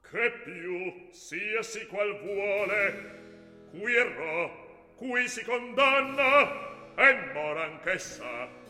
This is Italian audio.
che più sia si qual vuole, cui errò, cui si condanna, e mora anch'essa.